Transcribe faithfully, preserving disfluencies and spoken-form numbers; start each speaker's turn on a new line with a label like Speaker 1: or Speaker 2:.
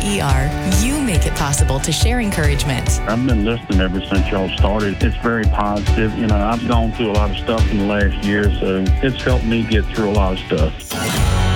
Speaker 1: E R, you make it possible to share encouragement.
Speaker 2: I've been listening ever since y'all started. It's very positive. You know, I've gone through a lot of stuff in the last year, so it's helped me get through a lot of stuff.